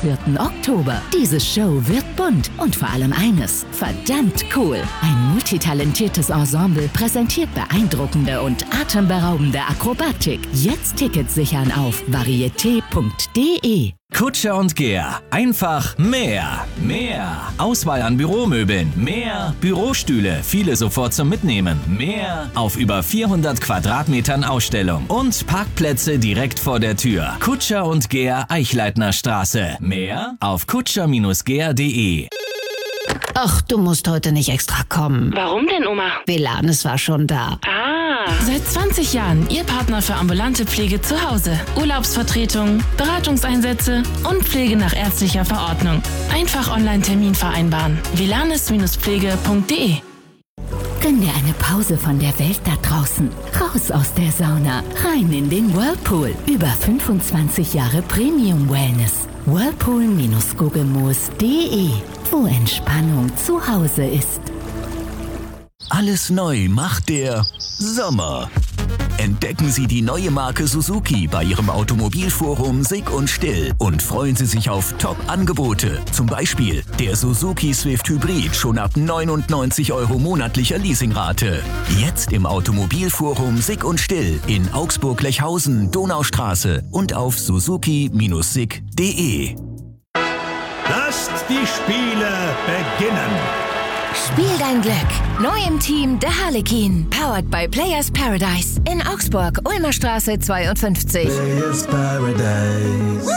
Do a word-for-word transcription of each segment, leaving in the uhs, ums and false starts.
vierten Oktober. Diese Show wird bunt und vor allem eines, verdammt cool. Ein multitalentiertes Ensemble präsentiert beeindruckende und atemberaubende Akrobatik. Jetzt Tickets sichern auf varieté punkt de. Kutscher und Gehr. Einfach mehr. Mehr. Auswahl an Büromöbeln. Mehr Bürostühle. Viele sofort zum Mitnehmen. Mehr auf über vierhundert Quadratmetern Ausstellung. Und Parkplätze direkt vor der Tür. Kutscher und Gehr, Eichleitner Straße. Mehr auf kutscher Bindestrich gehr punkt de. Ach, du musst heute nicht extra kommen. Warum denn, Oma? Velanes war schon da. Ah. Seit zwanzig Jahren Ihr Partner für ambulante Pflege zu Hause. Urlaubsvertretung, Beratungseinsätze und Pflege nach ärztlicher Verordnung. Einfach Online-Termin vereinbaren. velanes Bindestrich pflege punkt de. Gönn dir eine Pause von der Welt da draußen. Raus aus der Sauna. Rein in den Whirlpool. Über fünfundzwanzig Jahre Premium Wellness. whirlpool Bindestrich guggemoos punkt de, wo Entspannung zu Hause ist. Alles neu macht der Sommer. Entdecken Sie die neue Marke Suzuki bei Ihrem Automobilforum Sick und Still und freuen Sie sich auf Top-Angebote. Zum Beispiel der Suzuki Swift Hybrid schon ab neunundneunzig Euro monatlicher Leasingrate. Jetzt im Automobilforum Sick und Still in Augsburg-Lechhausen, Donaustraße und auf suzuki Bindestrich sick punkt de. Lasst die Spiele beginnen! Spiel dein Glück. Neu im Team der Harlekin. Powered by Players Paradise. In Augsburg, Ulmer Straße zweiundfünfzig. Players Paradise.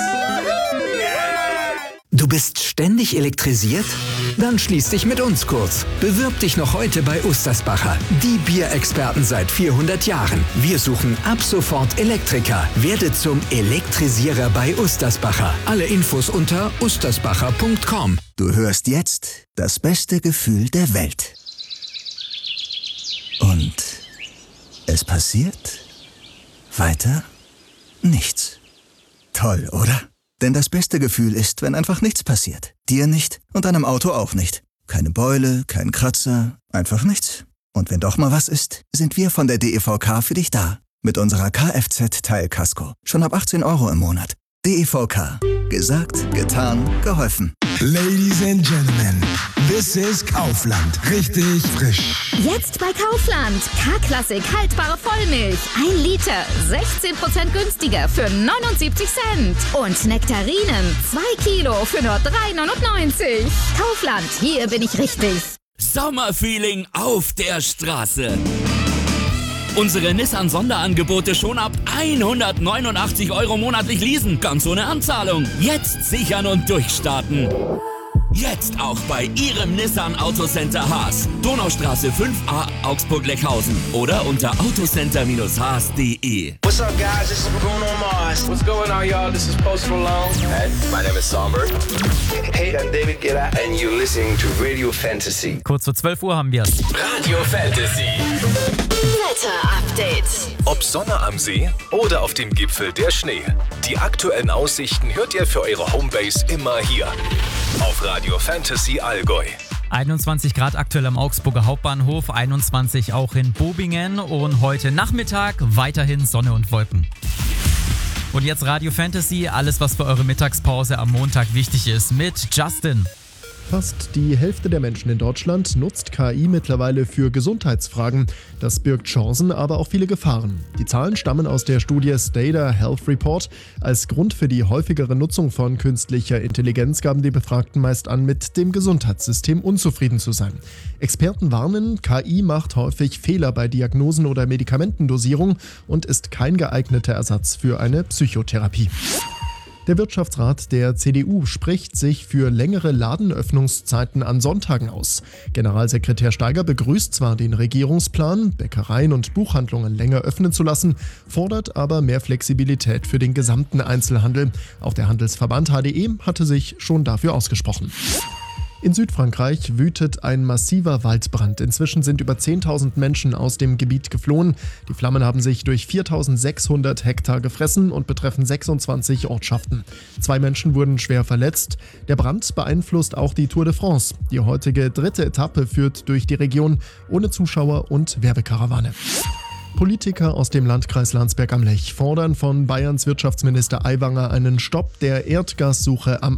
Du bist ständig elektrisiert? Dann schließ dich mit uns kurz. Bewirb dich noch heute bei Ustersbacher. Die Bierexperten seit vierhundert Jahren. Wir suchen ab sofort Elektriker. Werde zum Elektrisierer bei Ustersbacher. Alle Infos unter ustersbacher punkt com. Du hörst jetzt das beste Gefühl der Welt. Und es passiert weiter nichts. Toll, oder? Denn das beste Gefühl ist, wenn einfach nichts passiert. Dir nicht und deinem Auto auch nicht. Keine Beule, kein Kratzer, einfach nichts. Und wenn doch mal was ist, sind wir von der D E V K für dich da. Mit unserer Kfz-Teilkasko. Schon ab achtzehn Euro im Monat. D E V K. Gesagt, getan, geholfen. Ladies and Gentlemen, this is Kaufland. Richtig frisch. Jetzt bei Kaufland. K-Klassik haltbare Vollmilch. Ein Liter. sechzehn Prozent günstiger für neunundsiebzig Cent. Und Nektarinen. Zwei Kilo für nur drei neunundneunzig. Kaufland. Hier bin ich richtig. Sommerfeeling auf der Straße. Unsere Nissan-Sonderangebote schon ab hundertneunundachtzig Euro monatlich leasen, ganz ohne Anzahlung. Jetzt sichern und durchstarten. Jetzt auch bei Ihrem Nissan Autocenter Haas. Donaustraße fünf a, Augsburg-Lechhausen. Oder unter autocenter Bindestrich haas punkt de. What's up, guys? This is Bruno Mars. What's going on, y'all? This is Post Malone. Hey, my name is Songbird. Hey, I'm David Guetta and you're listening to Radio Fantasy. Kurz vor zwölf Uhr haben wir's. Radio Fantasy. Wetter-Update. Ob Sonne am See oder auf dem Gipfel der Schnee. Die aktuellen Aussichten hört ihr für eure Homebase immer hier. Auf Radio Fantasy Allgäu. einundzwanzig Grad aktuell am Augsburger Hauptbahnhof, einundzwanzig auch in Bobingen und heute Nachmittag weiterhin Sonne und Wolken. Und jetzt Radio Fantasy, alles was für eure Mittagspause am Montag wichtig ist mit Justin. Fast die Hälfte der Menschen in Deutschland nutzt K I mittlerweile für Gesundheitsfragen. Das birgt Chancen, aber auch viele Gefahren. Die Zahlen stammen aus der Studie Stater Health Report. Als Grund für die häufigere Nutzung von künstlicher Intelligenz gaben die Befragten meist an, mit dem Gesundheitssystem unzufrieden zu sein. Experten warnen, K I macht häufig Fehler bei Diagnosen oder Medikamentendosierung und ist kein geeigneter Ersatz für eine Psychotherapie. Der Wirtschaftsrat der C D U spricht sich für längere Ladenöffnungszeiten an Sonntagen aus. Generalsekretär Steiger begrüßt zwar den Regierungsplan, Bäckereien und Buchhandlungen länger öffnen zu lassen, fordert aber mehr Flexibilität für den gesamten Einzelhandel. Auch der Handelsverband H D E hatte sich schon dafür ausgesprochen. In Südfrankreich wütet ein massiver Waldbrand. Inzwischen sind über zehntausend Menschen aus dem Gebiet geflohen. Die Flammen haben sich durch viertausendsechshundert Hektar gefressen und betreffen sechsundzwanzig Ortschaften. Zwei Menschen wurden schwer verletzt. Der Brand beeinflusst auch die Tour de France. Die heutige dritte Etappe führt durch die Region ohne Zuschauer und Werbekarawane. Politiker aus dem Landkreis Landsberg am Lech fordern von Bayerns Wirtschaftsminister Aiwanger einen Stopp der Erdgassuche am